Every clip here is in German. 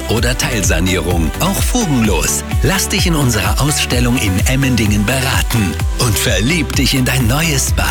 oder Teilsanierung, auch fugenlos. Lass dich in unserer Ausstellung in Emmendingen beraten und verlieb dich in dein neues Bad.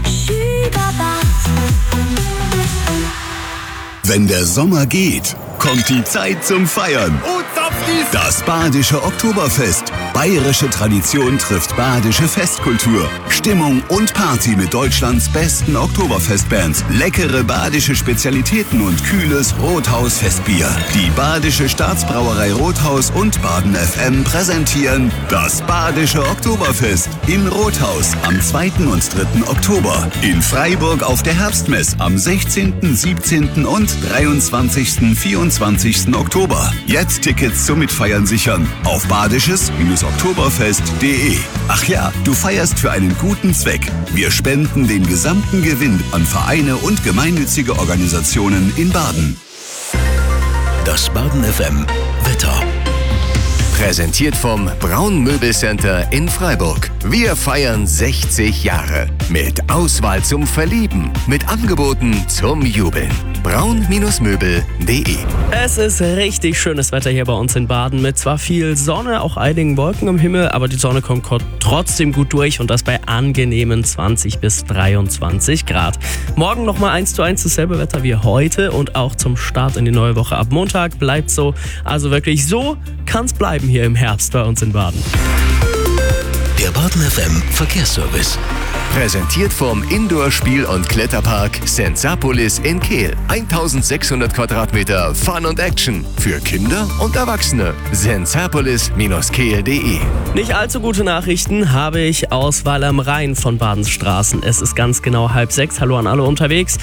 Wenn der Sommer geht, kommt die Zeit zum Feiern. Das Badische Oktoberfest. Bayerische Tradition trifft badische Festkultur. Stimmung und Party mit Deutschlands besten Oktoberfestbands. Leckere badische Spezialitäten und kühles Rothaus-Festbier. Die Badische Staatsbrauerei Rothaus und Baden FM präsentieren das Badische Oktoberfest in Rothaus am 2. und 3. Oktober. In Freiburg auf der Herbstmess am 16., 17. und 23., 24. Oktober. Jetzt Tickets zum Mitfeiern sichern auf badisches-oktoberfest.de. Ach ja, du feierst für einen guten Zweck. Wir spenden den gesamten Gewinn an Vereine und gemeinnützige Organisationen in Baden. Das Baden FM Wetter. Präsentiert vom Braun Möbelcenter in Freiburg. Wir feiern 60 Jahre. Mit Auswahl zum Verlieben. Mit Angeboten zum Jubeln. braun-möbel.de. Es ist richtig schönes Wetter hier bei uns in Baden mit zwar viel Sonne, auch einigen Wolken am Himmel, aber die Sonne kommt trotzdem gut durch und das bei angenehmen 20 bis 23 Grad. Morgen nochmal 1:1 dasselbe Wetter wie heute und auch zum Start in die neue Woche ab Montag bleibt so. Also wirklich so kann's bleiben hier im Herbst bei uns in Baden. Der Baden FM Verkehrsservice. Präsentiert vom Indoor-Spiel- und Kletterpark Sensapolis in Kehl. 1600 Quadratmeter Fun und Action für Kinder und Erwachsene. sensapolis-kehl.de. Nicht allzu gute Nachrichten habe ich aus Weil am Rhein von Badens Straßen. Es ist ganz genau 5:30. Hallo an alle unterwegs.